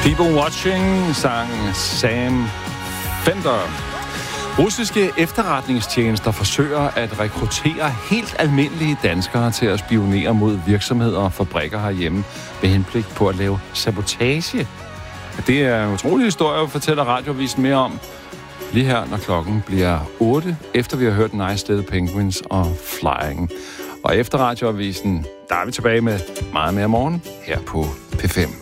People Watching sang Sam Fender. Russiske efterretningstjenester forsøger at rekruttere helt almindelige danskere til at spionere mod virksomheder og fabrikker herhjemme med henblik på at lave sabotage. Det er en utrolig historie, fortæller Radioavisen mere om lige her, når klokken bliver 8, efter vi har hørt Nice Little Penguins og Flying. Og efter Radioavisen, der er vi tilbage med meget mere morgen her på P5.